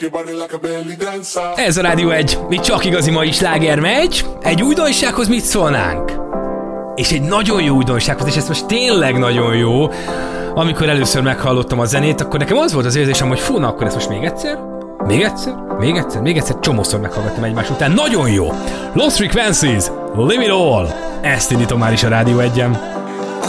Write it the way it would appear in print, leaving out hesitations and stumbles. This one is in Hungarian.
Ez a Rádió 1, mi csak igazi mai sláger megy. Egy újdonsághoz mit szólnánk? És egy nagyon jó újdonsághoz, és ez most tényleg nagyon jó. Amikor először meghallottam a zenét, akkor nekem az volt az érzésem, hogy fú, na akkor ezt most még egyszer, csomószor meghallgattam egymás után. Nagyon jó! Lost Frequencies, Live It All! Ezt indítom már is a Rádió 1-en.